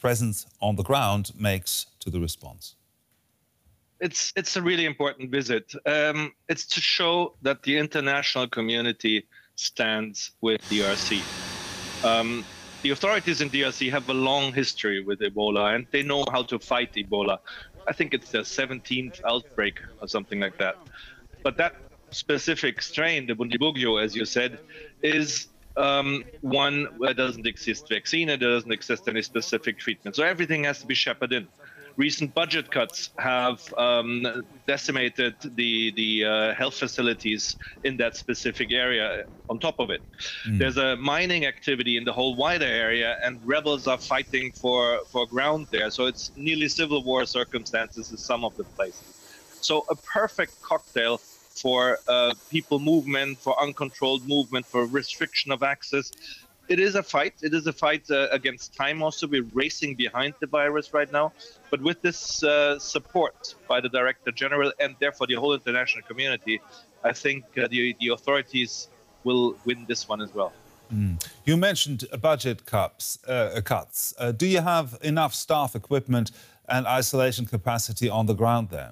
presence on the ground makes to the response? It's a really important visit. It's to show that the international community stands with DRC. The authorities in DRC have a long history with Ebola, and they know how to fight Ebola. I think it's their 17th outbreak or something like that. But that specific strain, the Bundibugyo, as you said, is one where doesn't exist vaccine and there doesn't exist any specific treatment. So everything has to be shepherded in. Recent budget cuts have decimated the health facilities in that specific area on top of it. There's a mining activity in the whole wider area, and rebels are fighting for ground there. So it's nearly civil war circumstances in some of the places. So a perfect cocktail for people movement, for uncontrolled movement, for restriction of access. It is a fight. It is a fight against time also. We're racing behind the virus right now. But with this support by the Director General and therefore the whole international community, I think the authorities will win this one as well. You mentioned budget cuts. Do you have enough staff, equipment and isolation capacity on the ground there?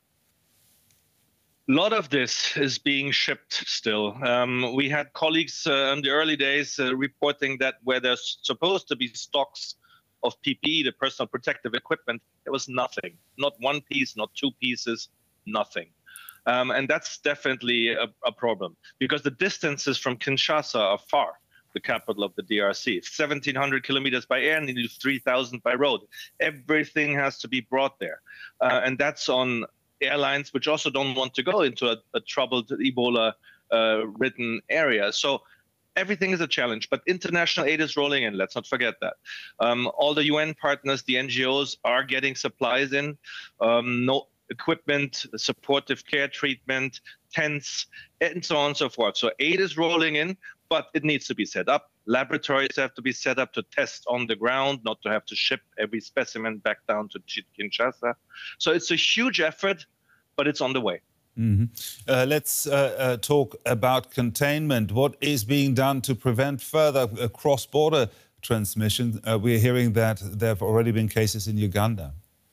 A lot of this is being shipped still. We had colleagues in the early days reporting that where there's supposed to be stocks of PPE, the personal protective equipment, there was nothing. Not one piece, not two pieces, nothing. And that's definitely a problem because the distances from Kinshasa are far, the capital of the DRC. 1,700 kilometers by air, nearly 3,000 by road. Everything has to be brought there. And that's on airlines which also don't want to go into a troubled Ebola-ridden area. So everything is a challenge, but international aid is rolling in. Let's not forget that. All the UN partners, the NGOs are getting supplies in, no equipment, supportive care treatment, tents, and so on and so forth. So aid is rolling in, but it needs to be set up. Laboratories have to be set up to test on the ground, not to have to ship every specimen back down to Kinshasa. So it's a huge effort, but it's on the way. Let's talk about containment. What is being done to prevent further cross-border transmission? We're hearing that there have already been cases in Uganda.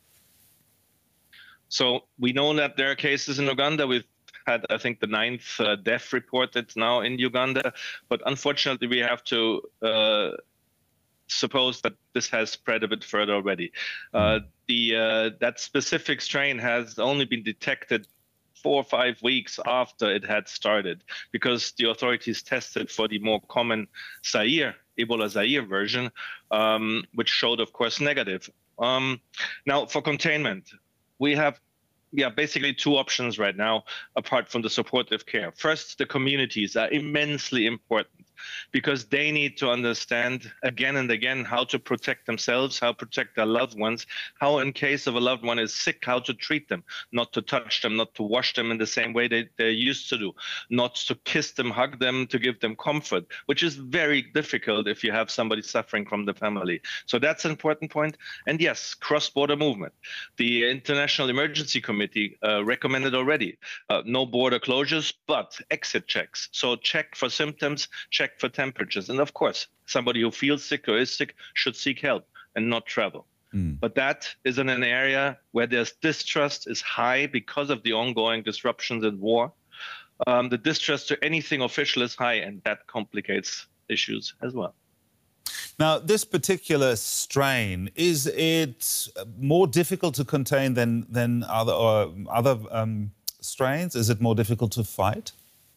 So we know that there are cases in Uganda. We've had, I think, the 9th death reported now in Uganda. But unfortunately, we have to suppose that this has spread a bit further already. That specific strain has only been detected 4 or 5 weeks after it had started because the authorities tested for the more common Ebola Zaire version, which showed, of course, negative. Now, for containment, we have basically two options right now, apart from the supportive care. First, the communities are immensely important because they need to understand again and again how to protect themselves, how to protect their loved ones, how in case of a loved one is sick, how to treat them, not to touch them, not to wash them in the same way they used to do, not to kiss them, hug them, to give them comfort, which is very difficult if you have somebody suffering from the family. So that's an important point. And yes, cross-border movement. The International Emergency Committee recommended already no border closures, but exit checks. So check for symptoms, check for temperatures. And of course, somebody who feels sick or is sick should seek help and not travel. But that is in an area where there's distrust is high because of the ongoing disruptions and war. The distrust to anything official is high, and that complicates issues as well. Now, this particular strain, is it more difficult to contain than other strains? Is it more difficult to fight?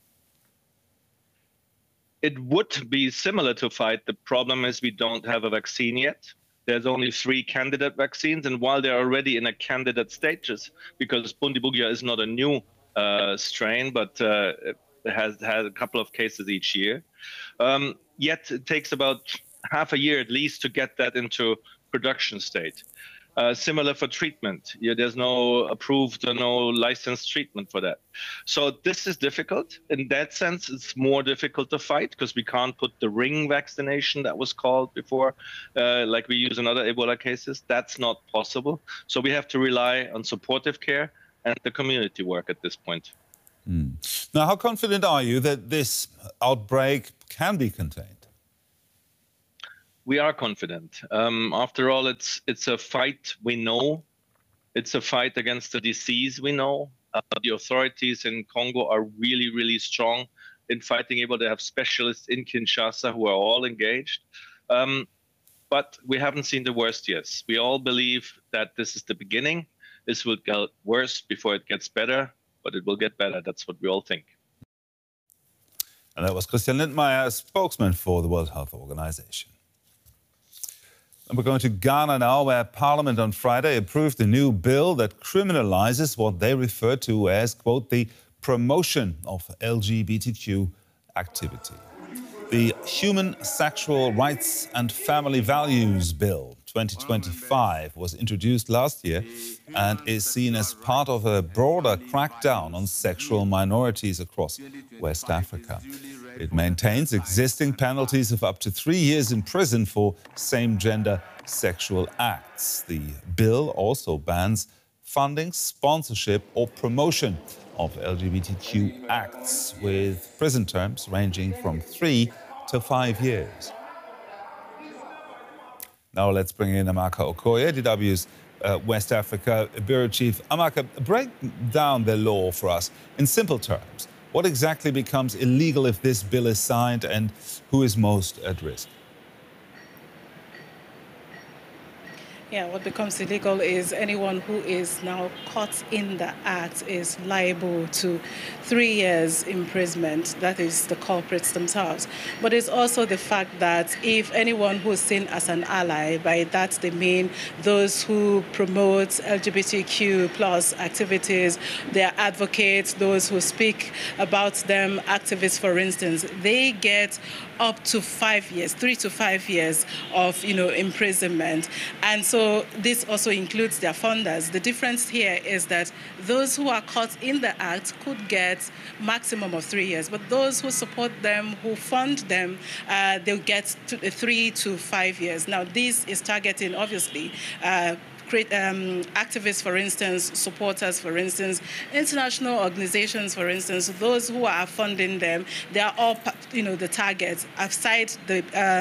It would be similar to fight. The problem is we don't have a vaccine yet. There's only 3 candidate vaccines, and while they're already in a candidate status, because Bundibugyo is not a new strain, but it has had a couple of cases each year, yet it takes about half a year at least to get that into production state. Similar for treatment. There's no approved or no licensed treatment for that. So this is difficult. In that sense, it's more difficult to fight because we can't put the ring vaccination that was called before, like we use in other Ebola cases. That's not possible. So we have to rely on supportive care and the community work at this point. Now, how confident are you that this outbreak can be contained? We are confident. After all, it's a fight we know. It's a fight against a disease we know. The authorities in Congo are really, really strong in fighting able to have specialists in Kinshasa who are all engaged. But we haven't seen the worst yet. We all believe that this is the beginning. This will get worse before it gets better, but it will get better. That's what we all think. And that was Christian Lindmeier, spokesman for the World Health Organization. And we're going to Ghana now, where Parliament on Friday approved a new bill that criminalizes what they refer to as, quote, the promotion of LGBTQ activity. The Human Sexual Rights and Family Values Bill 2025 was introduced last year and is seen as part of a broader crackdown on sexual minorities across West Africa. It maintains existing penalties of up to 3 years in prison for same-gender sexual acts. The bill also bans funding, sponsorship or promotion of LGBTQ acts, with prison terms ranging from 3 to 5 years. Now let's bring in Amaka Okoye, DW's West Africa Bureau Chief. Amaka, break down the law for us in simple terms. What exactly becomes illegal if this bill is signed, and who is most at risk? Yeah, what becomes illegal is anyone who is now caught in the act is liable to 3 years imprisonment. That is the culprits themselves. But it's also the fact that if anyone who is seen as an ally, by that they mean those who promote LGBTQ plus activities, their advocates, those who speak about them, activists, for instance, they get up to 5 years, 3 to 5 years of imprisonment. And so this also includes their funders. The difference here is that those who are caught in the act could get maximum of 3 years, but those who support them, who fund them, they'll get 3 to 5 years. Now, this is targeting, obviously, activists, for instance, supporters, for instance, international organizations, for instance, those who are funding them, they are all, the targets. Aside the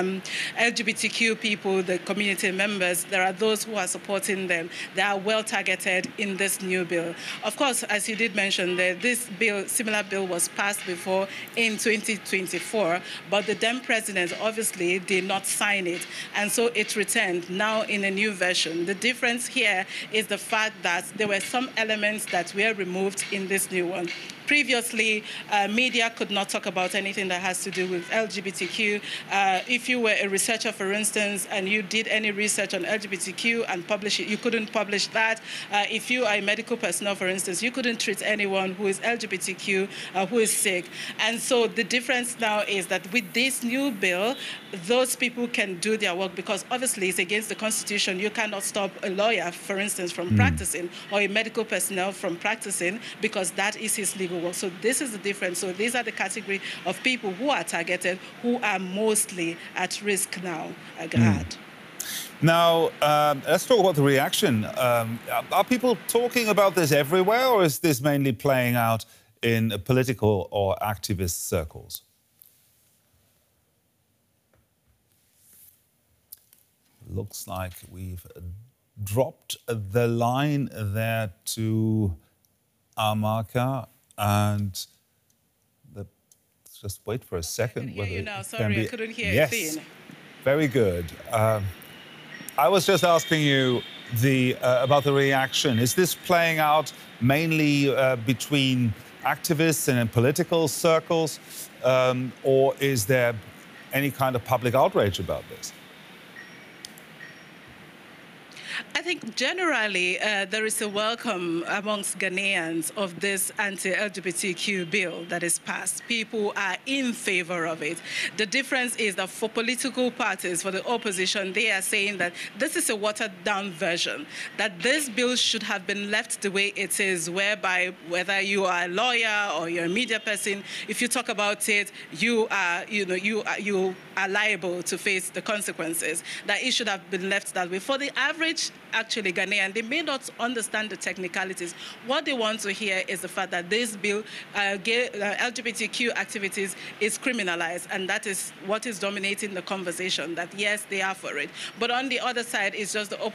LGBTQ people, the community members, there are those who are supporting them. They are well targeted in this new bill. Of course, as you did mention, this bill, similar bill, was passed before in 2024, but the then president obviously did not sign it, and so it returned now in a new version. The difference here is the fact that there were some elements that were removed in this new one. Previously, media could not talk about anything that has to do with LGBTQ. If you were a researcher, for instance, and you did any research on LGBTQ and publish it, you couldn't publish that. If you are a medical personnel, for instance, you couldn't treat anyone who is LGBTQ, who is sick. And so the difference now is that with this new bill, those people can do their work, because obviously it's against the Constitution. You cannot stop a lawyer, for instance, from practicing, or a medical personnel from practicing, because that is his legal work. So this is the difference. So these are the category of people who are targeted, who are mostly at risk now. Now, let's talk about the reaction. Are people talking about this everywhere, or is this mainly playing out in political or activist circles? Looks like we've dropped the line there to Amaka, and let's just wait for a second. I can hear you now. Sorry, I couldn't hear yes. anything. Very good. I was just asking you about the reaction. Is this playing out mainly between activists and in political circles, or is there any kind of public outrage about this? I think generally there is a welcome amongst Ghanaians of this anti-LGBTQ bill that is passed. People are in favor of it. The difference is that for political parties, for the opposition, they are saying that this is a watered-down version, that this bill should have been left the way it is, whereby whether you are a lawyer or you're a media person, if you talk about it, you are liable to face the consequences. That it should have been left that way. For the average average, actually, Ghanaian, they may not understand the technicalities. What they want to hear is the fact that this bill, LGBTQ activities, is criminalized, and that is what is dominating the conversation, that yes, they are for it. But on the other side, it's just the opposite.